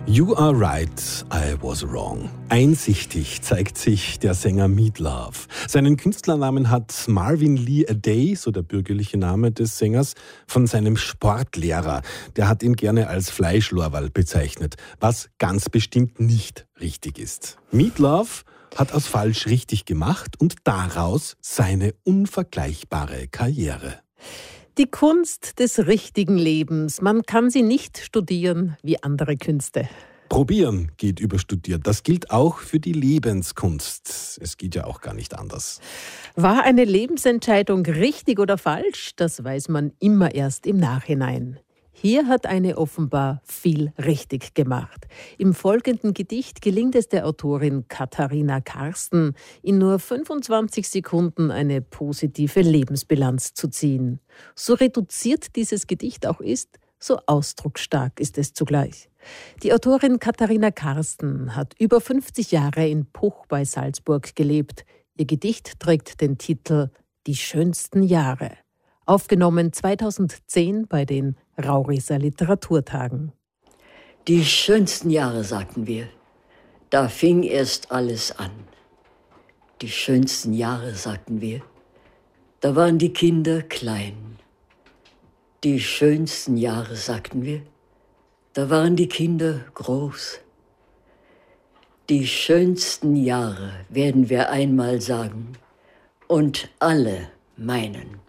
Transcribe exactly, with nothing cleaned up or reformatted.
You are right, I was wrong. Einsichtig zeigt sich der Sänger Meatloaf. Seinen Künstlernamen hat Marvin Lee Aday, so der bürgerliche Name des Sängers, von seinem Sportlehrer. Der hat ihn gerne als Fleischlorwal bezeichnet, was ganz bestimmt nicht richtig ist. Meatloaf hat aus falsch richtig gemacht und daraus seine unvergleichbare Karriere. Die Kunst des richtigen Lebens. Man kann sie nicht studieren wie andere Künste. Probieren geht über studiert. Das gilt auch für die Lebenskunst. Es geht ja auch gar nicht anders. War eine Lebensentscheidung richtig oder falsch? Das weiß man immer erst im Nachhinein. Hier hat eine offenbar viel richtig gemacht. Im folgenden Gedicht gelingt es der Autorin Katharina Karsten, in nur fünfundzwanzig Sekunden eine positive Lebensbilanz zu ziehen. So reduziert dieses Gedicht auch ist, so ausdrucksstark ist es zugleich. Die Autorin Katharina Karsten hat über fünfzig Jahre in Puch bei Salzburg gelebt. Ihr Gedicht trägt den Titel »Die schönsten Jahre«. Aufgenommen zweitausendzehn bei den Rauriser Literaturtagen. Die schönsten Jahre, sagten wir, da fing erst alles an. Die schönsten Jahre, sagten wir, da waren die Kinder klein. Die schönsten Jahre, sagten wir, da waren die Kinder groß. Die schönsten Jahre werden wir einmal sagen und alle meinen.